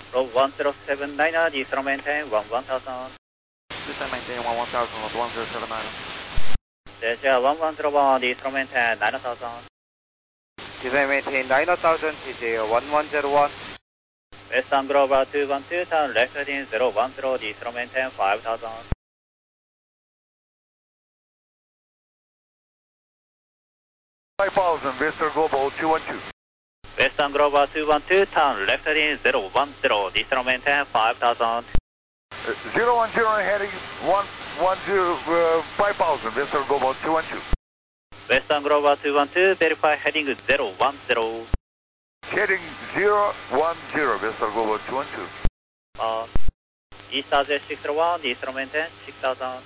Row 1079, descend maintain 11000. Descend maintain 11000 at 1079. Delta 1101, descend maintain 9000. Descend maintain 9000, TJ 1101. Western Global 212, turn left heading 010, descend maintain 5000. 5000, Western Global 212. Western Global 212, turn left heading 010, descend maintain 5000. 010 heading 5000, Western Global 212. Western Global 212, verify heading 010. Heading 010, Western Global 212. East Southwest 601, descend maintain 6000.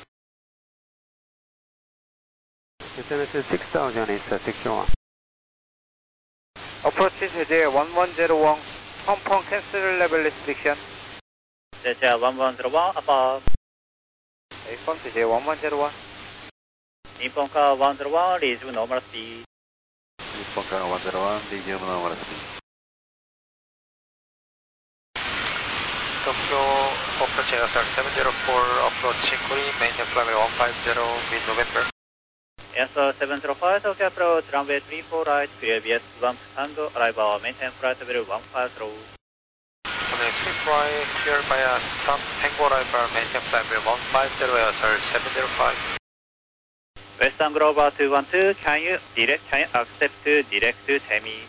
Descend 6000 is 601. Approach TJ 1101. Hong Kong cancel level restriction. Delta 1101, above. From TJ 1101. Nippon Car 101, resume normal speed. Nippon Car 101, resume normal speed. Tokyo approaching SR 704, approach inquiry, maintain flight 150, mid-November. Answer 705, Tokyo approach, runway 34 right, clear BS1 Tango, arrival, maintain flight level 150. Okay, sweep right, clear by a stop, Tango arrival, maintain flight level 150, SR 705. Western Global 212, can you accept direct to Temi?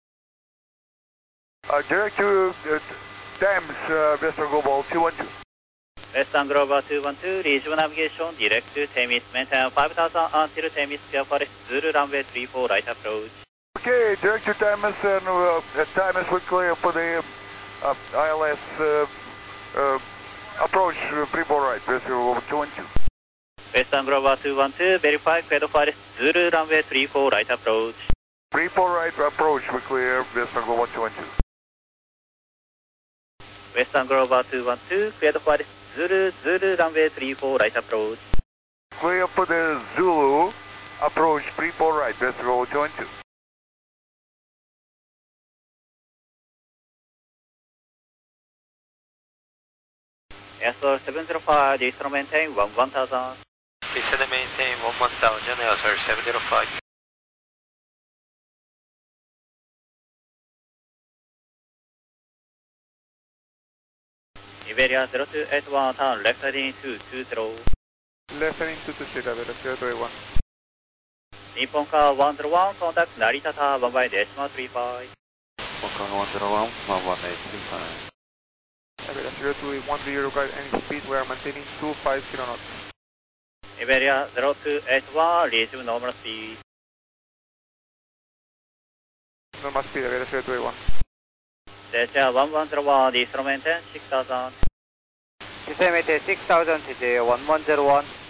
Direct to Thames, Western Global 212. Western Global 212, resume navigation, direct to Temis, maintain 5000 until Temis, Square Forest, Zulu runway 34 right approach. Okay, direct to Thames, and Thames we're clear for the ILS approach, freeboard right, Western Global 212. Western Global 212, verify Square Forest, Zulu runway 34 right approach. 34 right approach, we're clear, Western Global 212. Western Global 212, Square Forest, Zulu runway 34 right approach. Clear for the Zulu approach, 34 right, Western Global 212. Answer 705, descend maintain 1000. Descend maintain 11000, SR 705. Iberia 0281, turn left heading 220. Left heading 220, level 021. Nippon Car 101, contact Narita Tower 1 by decimal 35. Nippon Car 101, 11835. Iberia 0210, guide any speed, we are maintaining 25 km. Iberia 0281, resume normal speed. Normal speed, Iberia 0281. Delta 1101, descend maintain 6000. Descend maintain 6000, TJ 1101.